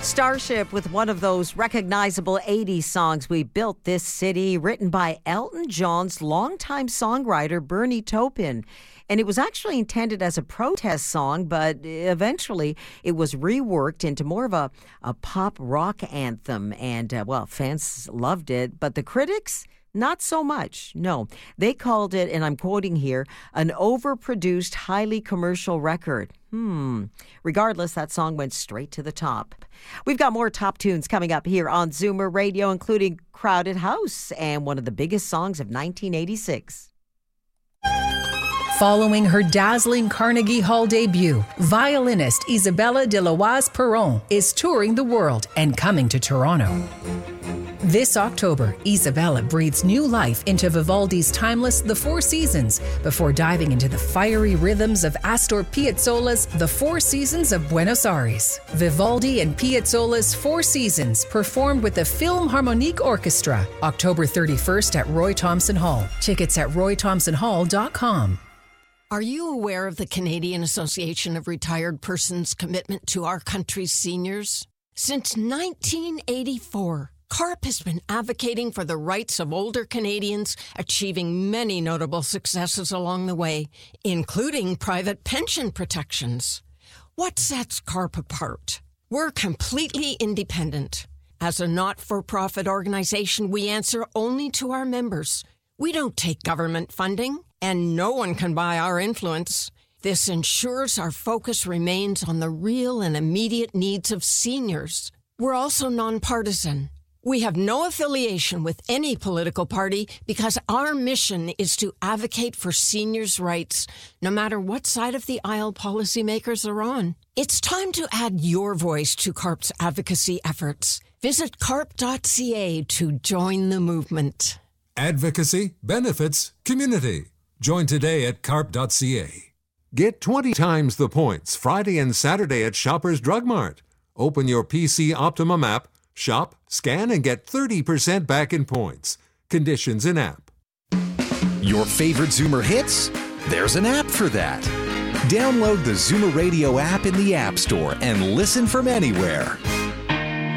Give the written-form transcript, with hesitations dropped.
Starship with one of those recognizable 80s songs, We Built This City, written by Elton John's longtime songwriter Bernie Taupin. And it was actually intended as a protest song, but eventually it was reworked into more of a pop rock anthem. And, fans loved it, but the critics, not so much. No, they called it, and I'm quoting here, an overproduced, highly commercial record. Regardless, that song went straight to the top. We've got more top tunes coming up here on Zoomer Radio, including Crowded House and one of the biggest songs of 1986. Following her dazzling Carnegie Hall debut, violinist Isabella de Loise-Perron is touring the world and coming to Toronto. This October, Isabella breathes new life into Vivaldi's timeless The Four Seasons before diving into the fiery rhythms of Astor Piazzolla's The Four Seasons of Buenos Aires. Vivaldi and Piazzolla's Four Seasons, performed with the Philharmonic Orchestra, October 31st at Roy Thomson Hall. Tickets at roythomsonhall.com. Are you aware of the Canadian Association of Retired Persons' commitment to our country's seniors? Since 1984, CARP has been advocating for the rights of older Canadians, achieving many notable successes along the way, including private pension protections. What sets CARP apart? We're completely independent. As a not-for-profit organization, we answer only to our members. We don't take government funding, and no one can buy our influence. This ensures our focus remains on the real and immediate needs of seniors. We're also nonpartisan. We have no affiliation with any political party because our mission is to advocate for seniors' rights, no matter what side of the aisle policymakers are on. It's time to add your voice to CARP's advocacy efforts. Visit carp.ca to join the movement. Advocacy, benefits, community. Join today at carp.ca. Get 20 times the points Friday and Saturday at Shoppers Drug Mart. Open your PC Optimum app, shop, scan, and get 30% back in points. Conditions in app. Your favorite Zoomer hits? There's an app for that. Download the Zoomer Radio app in the App Store and listen from anywhere.